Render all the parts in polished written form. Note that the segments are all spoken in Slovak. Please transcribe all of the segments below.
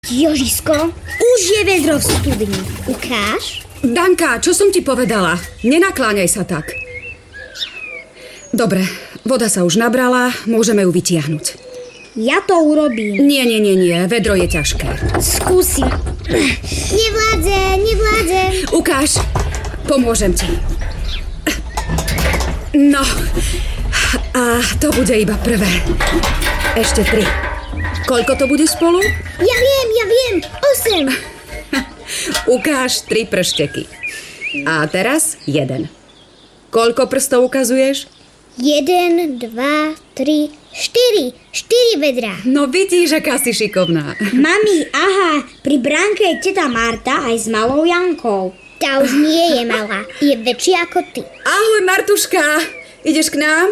Jožisko, už je vedro v studni. Ukáž? Danka, čo som ti povedala? Nenakláňaj sa tak. Dobre, voda sa už nabrala, môžeme ju vytiahnuť. Ja to urobím. Nie, vedro je ťažké. Skúsim. Nevládzem. Ukáž, pomôžem ti. No, a to bude iba prvé. Ešte 3. Koľko to bude spolu? Ja viem. 8. Ukáž 3 pršteky. A teraz 1. Koľko prstov ukazuješ? 1, 2, 3, 4. 4 vedrá. No vidíš, aká si šikovná. Mami, aha, pri bránke je teta Marta aj s malou Jankou. Tá už nie je malá, je väčšia ako ty. Ahoj, Martuška, ideš k nám?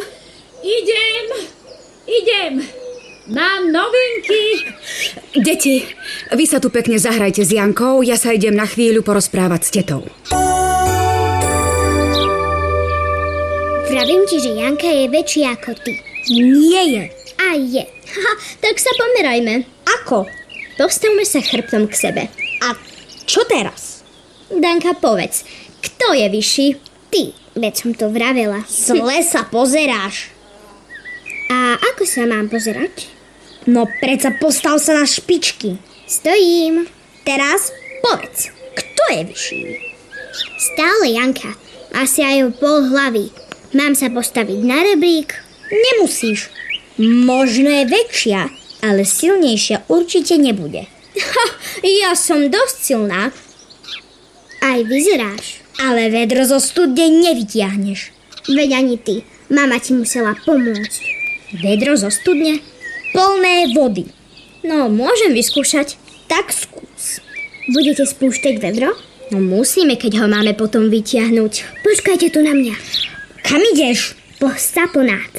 Idem. Mám novinky. Deti, vy sa tu pekne zahrajte s Jankou, ja sa idem na chvíľu porozprávať s tetou. Vravím ti, že Janka je väčšia ako ty. Nie je. A je. Haha, tak sa pomerajme. Ako? Postavme sa chrbtom k sebe. A čo teraz? Danka, povedz, kto je vyšší? Ty, veď som to vravela. Zle sa pozeráš. A ako sa mám pozerať? No predsa postav sa na špičky. Stojím. Teraz povedz, kto je vyšší? Stále Janka. Asi aj o pol hlavy. Mám sa postaviť na rebrík? Nemusíš. Možno je väčšia, ale silnejšia určite nebude. Ha, ja som dosť silná. Aj vyzeráš. Ale vedro zo studne nevytiahneš. Veď ani ty. Mama ti musela pomôcť. Vedro zo studne? Plné vody. No, môžem vyskúšať. Tak skús. Budete spúšťať vedro? No musíme, keď ho máme potom vytiahnuť. Počkajte tu na mňa. Kam ideš? Po saponát.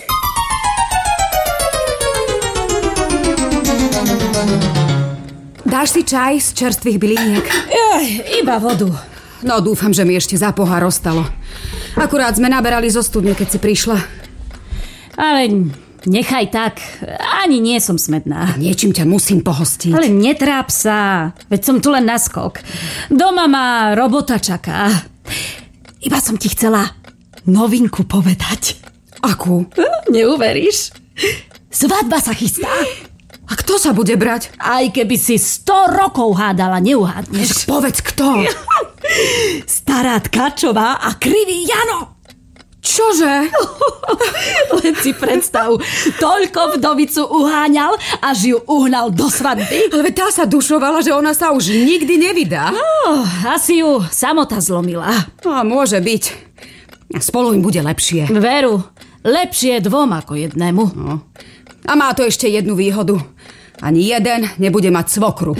Dáš si čaj z čerstvých byliniek? Iba vodu. No dúfam, že mi ešte za pohár ostalo. Akurát sme naberali zo studne, keď si prišla. Ale nechaj tak. Ani nie som smedná. Niečím ťa musím pohostiť. Ale netráp sa. Veď som tu len na skok. Doma ma robota čaká. Iba som ti chcela novinku povedať. Akú? Neuveríš? Svadba sa chystá. A kto sa bude brať? Aj keby si 100 rokov hádala, neuhádneš. Povedz, kto? Stará Tkačová a krivý Jano. Čože? Len si predstav, toľko vdovicu uháňal, až ju uhnal do svadby. Ale tá sa dušovala, že ona sa už nikdy nevydá. Asi ju samota zlomila. No, môže byť. Spolu im bude lepšie. Veru, lepšie 2 ako 1. No. A má to ešte jednu výhodu. Ani jeden nebude mať svokru.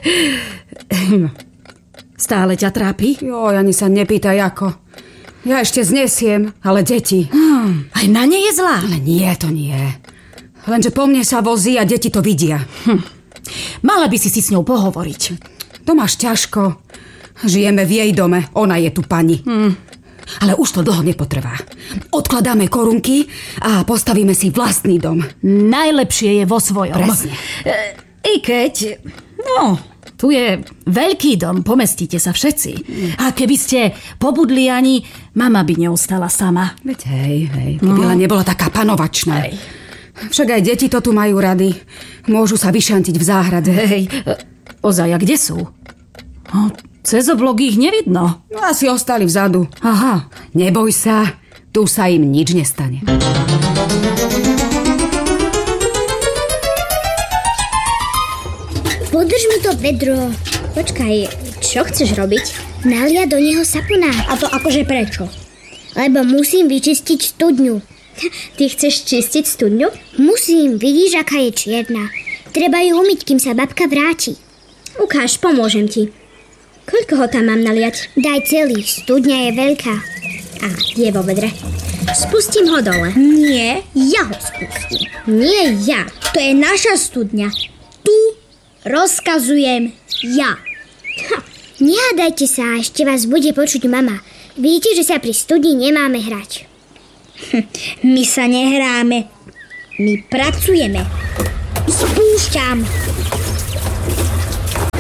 Stále ťa trápi? Joj, ani sa nepýtaj ako. Ja ešte znesiem, ale deti. Aj na ne je zlá? Ale nie, to nie. Lenže po mne sa vozí a deti to vidia. Mala by si s ňou pohovoriť. To máš ťažko. Žijeme v jej dome, ona je tu pani. Ale už to dlho nepotrvá. Odkladáme korunky a postavíme si vlastný dom. Najlepšie je vo svojom. Presne. I keď... No, tu je veľký dom, pomestíte sa všetci. A keby ste pobudli, ani mama by neustala sama. Veď hej, keby len nebola taká panovačná. Hej. Však aj deti to tu majú rady. Môžu sa vyšantiť v záhrade. Hej, ozaj, a kde sú? Cez oblok ich nevidno. No asi ostali vzadu. Aha. Neboj sa, tu sa im nič nestane. Podrž mi to vedro. Počkaj, čo chceš robiť? Nalia do neho saponát. A to akože prečo? Lebo musím vyčistiť studňu. Ty chceš čistiť studňu? Musím, vidíš, aká je čierna. Treba ju umyť, kým sa babka vráti. Ukáž, pomôžem ti. Koľko ho tam mám naliať? Daj celý, studňa je veľká. A je vo vedre. Spustím ho dole. Nie, ja ho spustím. Nie ja, to je naša studňa. Tu rozkazujem ja. Nehádajte sa, ešte vás bude počuť mama. Vidíte, že sa pri studni nemáme hrať. My sa nehráme. My pracujeme. Spúšťam.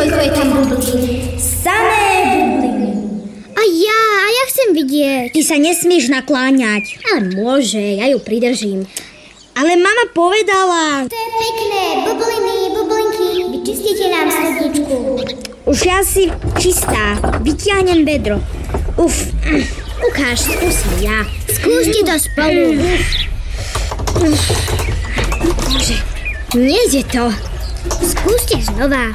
koľko je tam bublín. Samé bubliny. A ja chcem vidieť. Ty sa nesmieš nakláňať. Ale môže, ja ju pridržím. Ale mama povedala... To je pekné, bublinky, vyčistíte nám studničku. Už ja si čistá, vyťahnem vedro. Ukáž, skúsim ja. Skúste to spolu. Bože, nejde to. Skúste znova.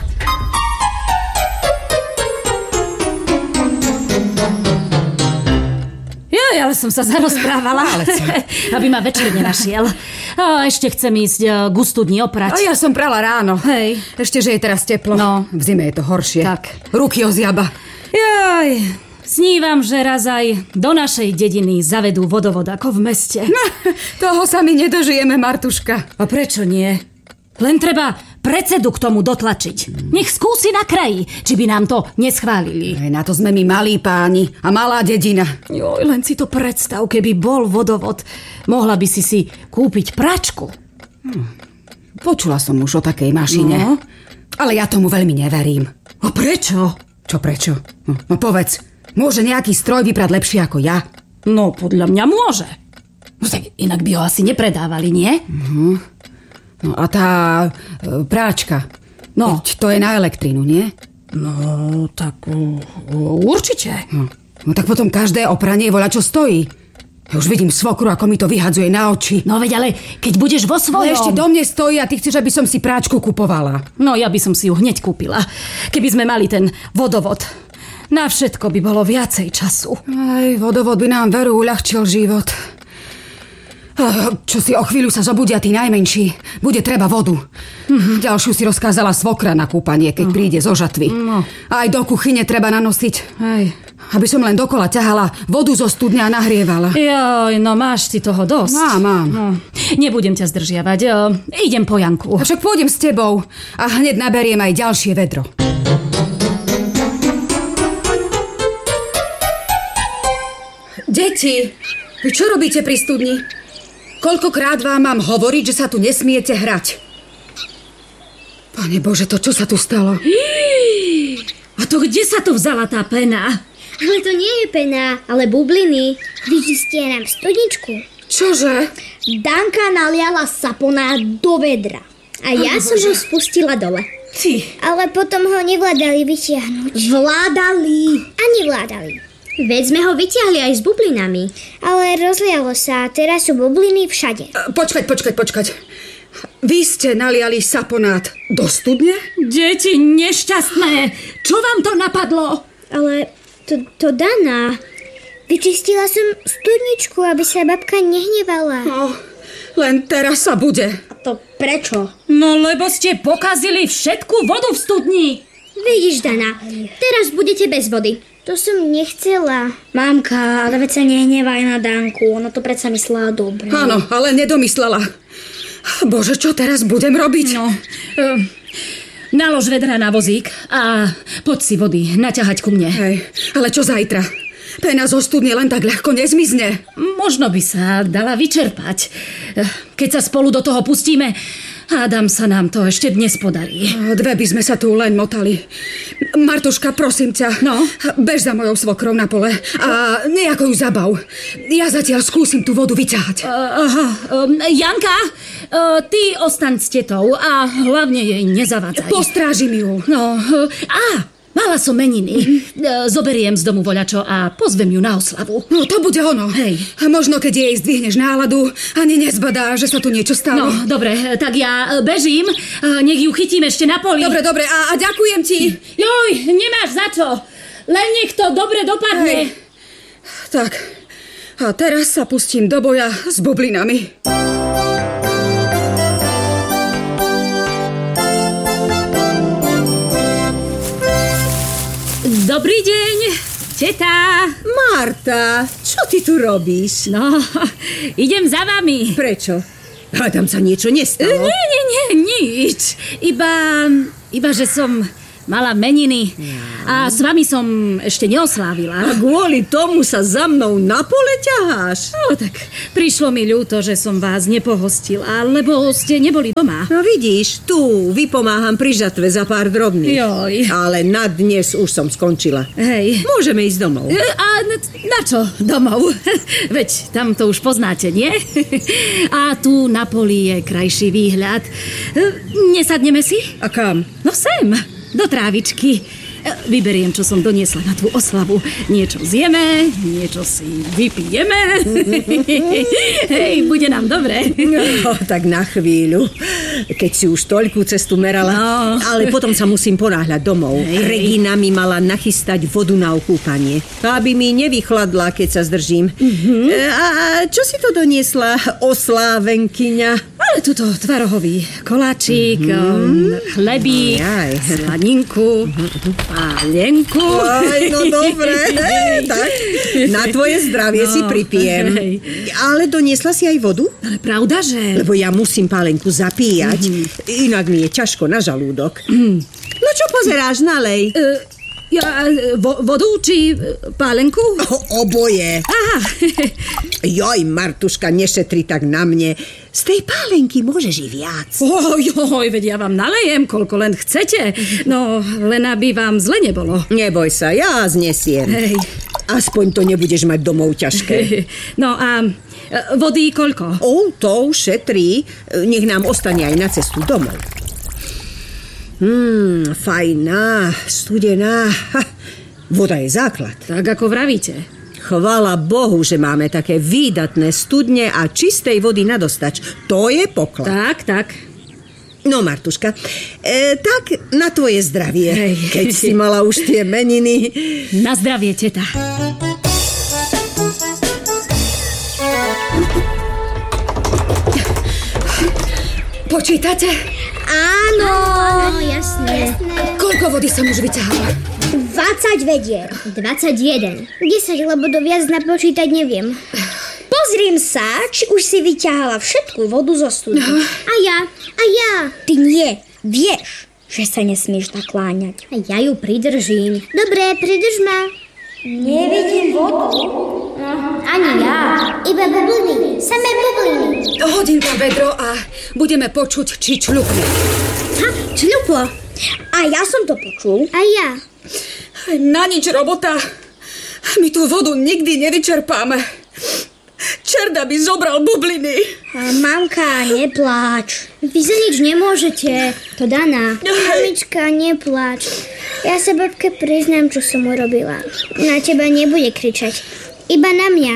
Ale som sa zarozprávala, aby ma večer nenašiel. A ešte chcem ísť k studni oprať. A ja som prala ráno. Hej. Ešte, že je teraz teplo. No. V zime je to horšie. Tak. Ruky ozjaba. Jaj, snívam, že raz aj do našej dediny zavedú vodovod ako v meste. Toho sa my nedožijeme, Martuška. A prečo nie? Len treba predsedu k tomu dotlačiť. Nech skúsi na kraji, či by nám to neschválili. Aj na to sme my malí páni a malá dedina. Joj, len si to predstav, keby bol vodovod. Mohla by si kúpiť pračku. Počula som už o takej mašine. No. Ale ja tomu veľmi neverím. A prečo? Čo prečo? No povedz, môže nejaký stroj vyprať lepšie ako ja? No, podľa mňa môže. No tak inak by ho asi nepredávali, nie? No a tá práčka, No. to je na elektrínu, nie? No, tak určite. No tak potom každé opranie voľa čo stojí. Ja už vidím svokru, ako mi to vyhadzuje na oči. No veď, ale keď budeš vo No svojom... ešte do mne stojí a ty chceš, aby som si práčku kupovala. No, ja by som si ju hneď kúpila, keby sme mali ten vodovod. Na všetko by bolo viacej času. Aj vodovod by nám veru uľahčil život. Čo si o chvíľu sa zobudia tí najmenší. Bude treba vodu. Ďalšiu si rozkázala svokra na kúpanie, keď príde zo žatvy. Aj do kuchyne treba nanosiť. Hej. Aby som len dokola ťahala vodu zo studne a nahrievala. Joj, no máš si toho dosť. Mám. No, nebudem ťa zdržiavať. Idem po Janku. A však pôjdem s tebou a hneď naberiem aj ďalšie vedro. Deti, vy čo robíte pri studni? Koľkokrát vám mám hovoriť, že sa tu nesmiete hrať? Pane Bože, to čo sa tu stalo? A to kde sa tu vzala tá pena? Ale to nie je pena, ale bubliny. Vyčistia nám studničku. Čože? Danka naliala saponát do vedra. A ja som ho spustila dole. Ty. Ale potom ho nevládali vytiahnuť. A nevládali. Veď sme ho vytiahli aj s bublinami. Ale rozlialo sa a teraz sú bubliny všade. Počkať. Vy ste naliali saponát do studne? Deti nešťastné, čo vám to napadlo? Ale to Dana. Vyčistila som studničku, aby sa babka nehnevala. No, len teraz sa bude. A to prečo? No lebo ste pokazili všetku vodu v studni. Vidíš, Dana, teraz budete bez vody. To som nechcela. Mamka, ale veď sa nehnevaj na Danku. Ona to predsa myslela dobre. Áno, ale nedomyslela. Bože, čo teraz budem robiť? No, nalož vedra na vozík a poď si vody naťahať ku mne. Hej, ale čo zajtra? Pena zo studne len tak ľahko nezmizne. Možno by sa dala vyčerpať. Keď sa spolu do toho pustíme, hádam sa nám to ešte dnes podarí. Dve by sme sa tu len motali. Martuška, prosím ťa, No? bež za mojou svokrou na pole a nejako ju zabav. Ja zatiaľ skúsim tú vodu vyťahať. Janka, ty ostaň s tetou a hlavne jej nezavádzaj. Postrážim ju. No, mala som meniny. Zoberiem z domu voľačo a pozvem ju na oslavu. No, to bude ono. Hej. A možno, keď jej zdvihneš náladu, ani nezbadá, že sa tu niečo stalo. No, dobre, tak ja bežím. Nech ju chytím ešte na poli. Dobre, a ďakujem ti. Joj, nemáš za čo. Len nech to dobre dopadne. Hej. Tak, a teraz sa pustím do boja s bublinami. Dobrý deň, teta. Marta, čo ty tu robíš? No, idem za vami. Prečo? Hádam sa niečo nestalo. Nie, nič. Iba, že som mala meniny. A s vami som ešte neoslávila. A kvôli tomu sa za mnou na pole ťaháš? No tak prišlo mi ľúto, že som vás nepohostila, lebo ste neboli doma. No vidíš, tu vypomáham pri žatve za pár drobných. Joj. Ale na dnes už som skončila. Hej. Môžeme ísť domov. A na čo domov? Veď tam to už poznáte, nie? A tu na poli je krajší výhľad. Nesadneme si? A kam? No sem, do trávičky. Vyberiem, čo som doniesla na tú oslavu. Niečo zjeme, niečo si vypijeme. Hej, bude nám dobre. No, tak na chvíľu. Keď si už toľkú cestu merala. No. Ale potom sa musím ponáhľať domov. Regina mi mala nachystať vodu na okúpanie. Aby mi nevychladla, keď sa zdržím. A čo si to doniesla, oslávenkyňa? Ale tuto tvarohový koláčik, chlebík, slaninku, pálenku. Aj, no dobre, tak na tvoje zdravie si pripijem. Ale doniesla si aj vodu? Ale pravda, že... Lebo ja musím pálenku zapíjať, inak mi je ťažko na žalúdok. No čo pozeráš, nalej? Vodu či pálenku? Oboje. Aha. Joj, Martuška, nešetri tak na mne. Z tej pálenky môžeš i viac. Ojoj, veď ja vám nalejem, koľko len chcete. No, len aby vám zle nebolo. Neboj sa, ja znesiem. Hej. Aspoň to nebudeš mať domov ťažké. No a vody koľko? To šetrí. Nech nám ostane aj na cestu domov. Fajná, studená. Voda je základ. Tak ako vravíte. Chvála Bohu, že máme také výdatné studne a čistej vody nadostač. To je poklad. Tak. No, Martuška, tak na tvoje zdravie, keď si mala už tie meniny. Na zdravie, teta. Počítate? Áno, jasné. Koľko vody som už vyťahala? 20 vedier. 21. 10, lebo do viac napočítať neviem. Pozriem sa, či už si vyťahala všetku vodu zo studne. A ja. Ty nie, vieš, že sa nesmieš nakláňať. A ja ju pridržím. Dobre, pridrž ma. Nevidím vodu. Ani ja. Iba bubliny. Samé bubliny. Hodím tam vedro a budeme počuť, či čľupne. Čľuplo. A ja som to počul. A ja. Na nič robota. My tú vodu nikdy nevyčerpáme. Čerda by zobral bubliny. Mamka, nepláč. Vy za nič nemôžete. To Dana. Mamička, nepláč. Ja sa babke priznám, čo som urobila. Na teba nebude kričať. Iba na mňa.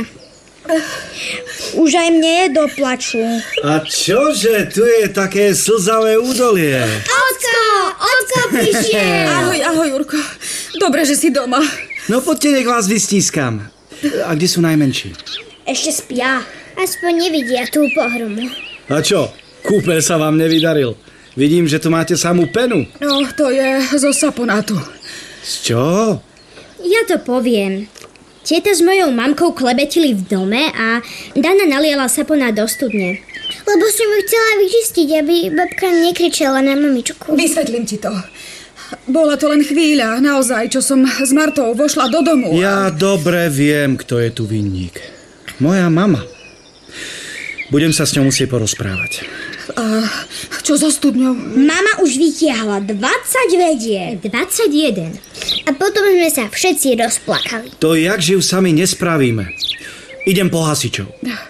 Už aj mne je do plaču. A čože tu je také slzavé údolie? Ocko prišiel. Ahoj, Jurko. Dobre, že si doma. No poďte, nech vás vystískam. A kde sú najmenší? Ešte spia. Aspoň nevidia tú pohromu. A čo? Kúpel sa vám nevydaril. Vidím, že tu máte samú penu. No, to je zo saponátu. Z čo? Ja to poviem. Tieta s mojou mamkou klebetili v dome a Dana naliala saponát do studne. Lebo som ju chcela vyčistiť, aby babka nekričala na mamičku. Vysvetlím ti to. Bola to len chvíľa, naozaj, čo som s Martou vošla do domu. Ja dobre viem, kto je tu vinník. Moja mama. Budem sa s ňou musieť porozprávať. A čo so studňou? Mama už vytiahla 20 vedier. 21. A potom sme sa všetci rozplakali. To jak živ sami nespravíme. Idem po hasičov.